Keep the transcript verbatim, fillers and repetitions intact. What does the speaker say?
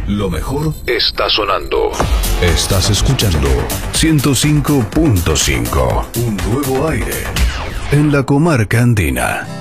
Lo mejor está sonando. Estás escuchando ciento cinco punto cinco. Un nuevo aire en la comarca andina.